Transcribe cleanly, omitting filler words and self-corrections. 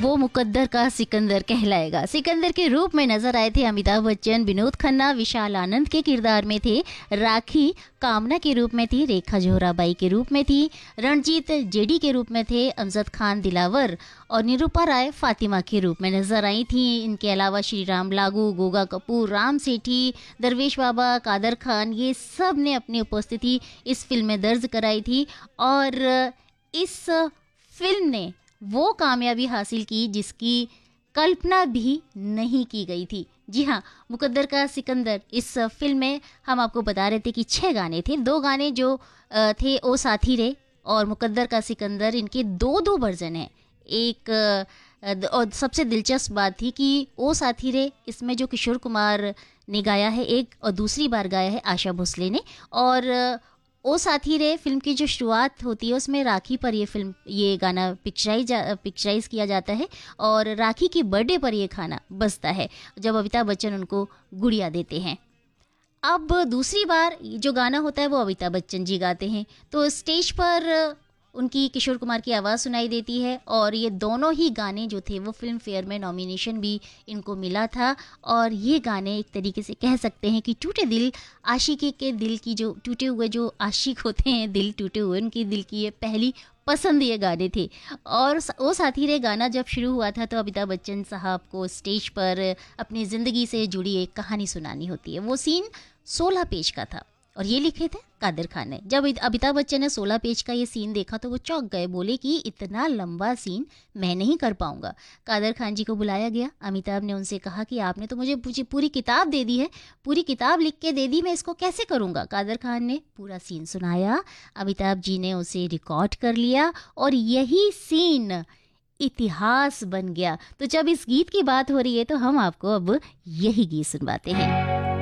वो मुकद्दर का सिकंदर कहलाएगा। सिकंदर के रूप में नजर आए थे अमिताभ बच्चन, विनोद खन्ना विशाल आनंद के किरदार में थे, राखी कामना के रूप में थी, रेखा जोहराबाई के रूप में थी, रणजीत जेडी के रूप में थे, अमजद खान दिलावर और निरूपा राय फातिमा के रूप में नजर आई थी। इनके अलावा श्री राम लागू, गोगा कपूर, राम सेठी, दरवेश बाबा, कादर खान, ये सब ने अपनी उपस्थिति इस फिल्म में दर्ज कराई थी और इस फिल्म ने वो कामयाबी हासिल की जिसकी कल्पना भी नहीं की गई थी। जी हाँ, मुकद्दर का सिकंदर इस फिल्म में हम आपको बता रहे थे कि 6 गाने थे। 2 गाने जो थे ओ साथी रे और मुकद्दर का सिकंदर, इनके 2 वर्जन हैं। एक और सबसे दिलचस्प बात थी कि ओ साथी रे इसमें जो किशोर कुमार ने गाया है एक, और दूसरी बार गाया है आशा भोसले ने। और ओ साथी रे फिल्म की जो शुरुआत होती है उसमें राखी पर ये गाना पिक्चराइज किया जाता है और राखी की बर्थडे पर ये खाना बजता है जब अमिताभ बच्चन उनको गुड़िया देते हैं। अब दूसरी बार जो गाना होता है वो अमिताभ बच्चन जी गाते हैं, तो स्टेज पर उनकी किशोर कुमार की आवाज़ सुनाई देती है और ये दोनों ही गाने जो थे वो फिल्म फेयर में नॉमिनेशन भी इनको मिला था। और ये गाने एक तरीके से कह सकते हैं कि टूटे दिल आशिकी के दिल की, जो टूटे हुए जो आशिक होते हैं, दिल टूटे हुए, उनकी दिल की ये पहली पसंद ये गाने थे। और वो साथी रे गाना जब शुरू हुआ था तो अमिताभ बच्चन साहब को स्टेज पर अपनी ज़िंदगी से जुड़ी एक कहानी सुनानी होती है। वो सीन 16 पेज का था और ये लिखे थे कादर खान ने। जब अमिताभ बच्चन ने 16 पेज का ये सीन देखा तो वो चौंक गए, बोले कि इतना लंबा सीन मैं नहीं कर पाऊंगा। कादर खान जी को बुलाया गया। अमिताभ ने उनसे कहा कि आपने तो मुझे पूरी किताब दे दी है, पूरी किताब लिख के दे दी, मैं इसको कैसे करूंगा। कादर खान ने पूरा सीन सुनाया, अमिताभ जी ने उसे रिकॉर्ड कर लिया और यही सीन इतिहास बन गया। तो जब इस गीत की बात हो रही है तो हम आपको अब यही गीत सुनवाते हैं।